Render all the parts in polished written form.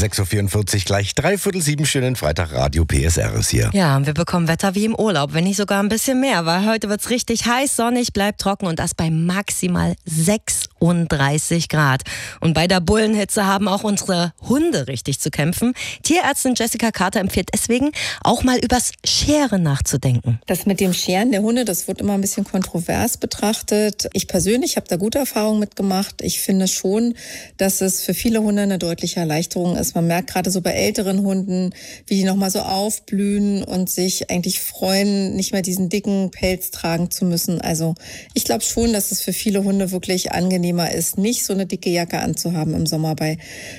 6.44 Uhr, gleich 6:45, schönen Freitag, Radio PSR ist hier. Ja, und wir bekommen Wetter wie im Urlaub, wenn nicht sogar ein bisschen mehr, weil heute wird's richtig heiß, sonnig, bleibt trocken und das bei maximal 36 Grad. Und bei der Bullenhitze haben auch unsere Hunde richtig zu kämpfen. Tierärztin Jessica Carter empfiehlt deswegen, auch mal übers Scheren nachzudenken. Das mit dem Scheren der Hunde, das wird immer ein bisschen kontrovers betrachtet. Ich persönlich habe da gute Erfahrungen mitgemacht. Ich finde schon, dass es für viele Hunde eine deutliche Erleichterung ist. Man merkt gerade so bei älteren Hunden, wie die nochmal so aufblühen und sich eigentlich freuen, nicht mehr diesen dicken Pelz tragen zu müssen. Also ich glaube schon, dass es für viele Hunde wirklich angenehmer ist, nicht so eine dicke Jacke anzuhaben im Sommer bei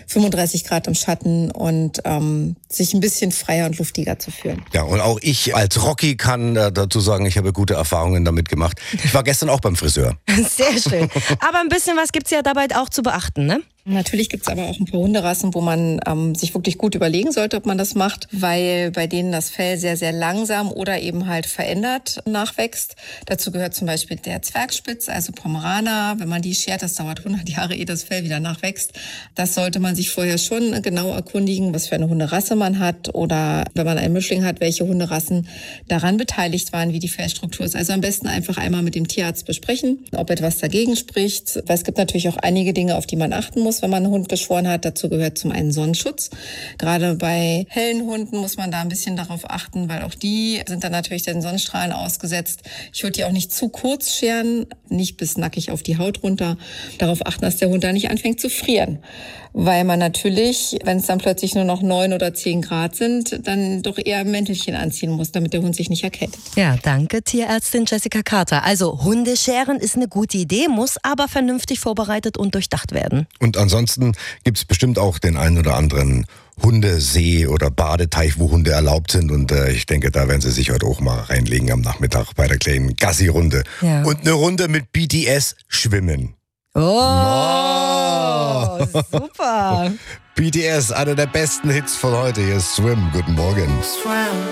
35 Grad im Schatten und sich ein bisschen freier und luftiger zu fühlen. Ja, und auch ich als Rocky kann dazu sagen, ich habe gute Erfahrungen damit gemacht. Ich war gestern auch beim Friseur. Sehr schön. Aber ein bisschen was gibt's ja dabei auch zu beachten, ne? Natürlich gibt's aber auch ein paar Hunderassen, wo man sich wirklich gut überlegen sollte, ob man das macht, weil bei denen das Fell sehr, sehr langsam oder eben halt verändert nachwächst. Dazu gehört zum Beispiel der Zwergspitz, also Pomeraner. Wenn man die schert, das dauert 100 Jahre, ehe das Fell wieder nachwächst. Das sollte man sich vorher schon genau erkundigen, was für eine Hunderasse man hat oder wenn man einen Mischling hat, welche Hunderassen daran beteiligt waren, wie die Fellstruktur ist. Also am besten einfach einmal mit dem Tierarzt besprechen, ob etwas dagegen spricht. Weil es gibt natürlich auch einige Dinge, auf die man achten muss, wenn man einen Hund geschoren hat. Dazu gehört zum einen Sonnenschutz. Gerade bei hellen Hunden muss man da ein bisschen darauf achten, weil auch die sind dann natürlich den Sonnenstrahlen ausgesetzt. Ich würde die auch nicht zu kurz scheren, nicht bis nackig auf die Haut runter. Darauf achten, dass der Hund da nicht anfängt zu frieren. Weil man natürlich, wenn es dann plötzlich nur noch 9 oder 10 Grad sind, dann doch eher ein Mäntelchen anziehen muss, damit der Hund sich nicht erkältet. Ja, danke Tierärztin Jessica Carter. Also Hundescheren ist eine gute Idee, muss aber vernünftig vorbereitet und durchdacht werden. Und ansonsten gibt es bestimmt auch den einen oder anderen Hundesee oder Badeteich, wo Hunde erlaubt sind. Und ich denke, da werden sie sich heute auch mal reinlegen am Nachmittag bei der kleinen Gassi-Runde. Ja. Und eine Runde mit BTS schwimmen. Oh, super. BTS, einer der besten Hits von heute. Hier ist Swim. Guten Morgen. Swim.